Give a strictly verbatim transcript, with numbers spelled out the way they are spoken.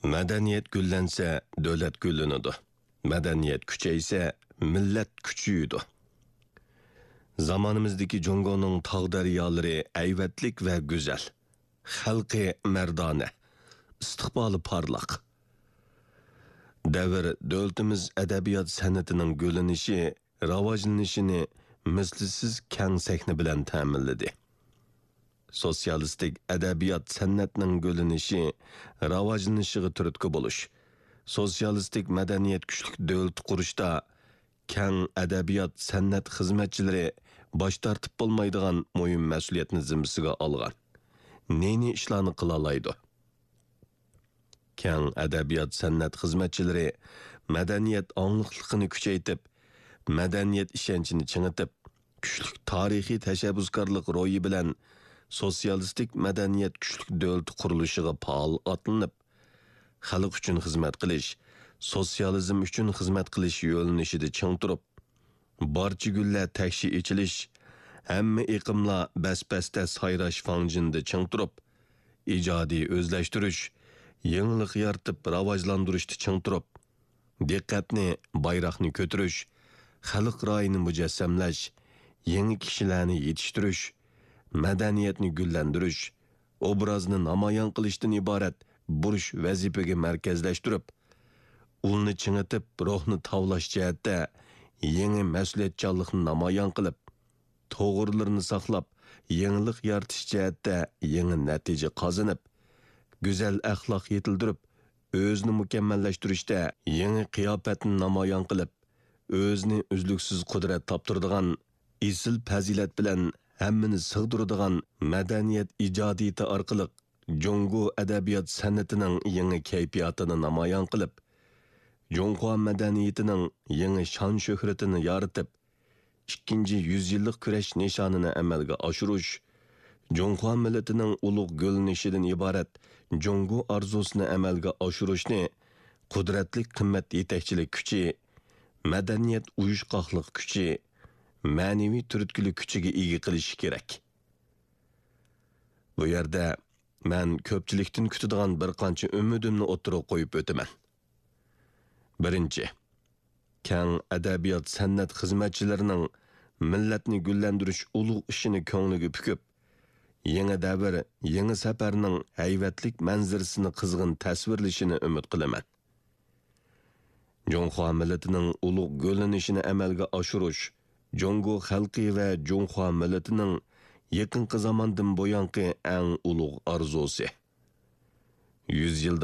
Madaniyat gullansa, davlat gullanadi. Madaniyat kuchaysa, millat kuchayadi. Zamonimizdagi Jongoning tog' daryolari ayvatlik va go'zal. Xalqi mardona, istiqboli porloq. Davr davlatimiz adabiyot san'atining gullanishi, rivojlanishini mislsiz keng sahna bilan ta'minladi. Sotsialistik adabiyot san'atining gullanishi, rivojlanishiga turtki bo'lish, sotsialistik madaniyat kuchlik davlat qurishda keng adabiyot san'at xizmatchilari bosh tortib bo'lmaydigan muhim mas'uliyatni zimmasiga olgan. Neni ishlarni qila oladi? Keng adabiyot san'at xizmatchilari madaniyat angliqligini kuchaytib, madaniyat ishonchini chingitib, kuchlik tarixiy tashabbuskorlik ro'yi bilan sotsialistik madaniyat kuchlik davlat qurilishiga faol otlanib, xalq uchun xizmat qilish, sotsializm uchun xizmat qilish yo'linishida ching turib, barcha gullar takshi ichilish, hamma iqimlar bas-basda sayrash fanjinda ching turib, ijodiy o'zlashtirish, yangilik yaratib rivojlantirishda ching turib, diqqatni, bayroqni ko'tarish, xalq ra'yini mujassamlash, yangi kishilarni yetishtirish, madaniyatni gullantirish, obrazni namoyon qilishdan iborat burish vazifaga markazlashtirib, ulni chingitib, ruhni tavlash jihatda yangi mas'uliyatchanlikni namoyon qilib, to'g'rilarni saqlab, yangilik yaratish jihatda yangi natija qozonib, go'zal axloq yetildirib, o'zni mukammallashtirishda yangi qiyofatni namoyon qilib, o'zni uzluksiz qudrat toptiradigan, isil fazilat bilan hammani sig'diradigan madaniyat ijodiyati orqali Jongo adabiyot san'atining yangi kayfiyatini namoyon qilib, Jongo madaniyatining yangi shon shuhratini yoritib, ikkinchi yüzyillik kurash nishonini amalga oshirish, Jongo millatining ulug' gulnishidan iborat Jongo orzusini amalga oshirishni qudratli qimmat yetakchilik kuchi, madaniyat uyushqoqlik kuchi, ma'naviy turtkilik kuchiga ega qilish kerak. Bu yerda men ko'pchilikdan kutadigan bir qancha umidimni o'tirib qo'yib o'taman. Birinchi, keng adabiyot san'at xizmatchilarining millatni gullantirish ulug' ishini ko'ngliga pukib, yangi davr, yangi safarning hayvatlik manzarasini qizg'in tasvirlashini umid qilaman. Jongo millatining ulug' gullanishini amalga oshirish, Jongo xalqi va Jongo millatining yaqinqi zamondan buyanqi eng ulug' orzusi. yüz yil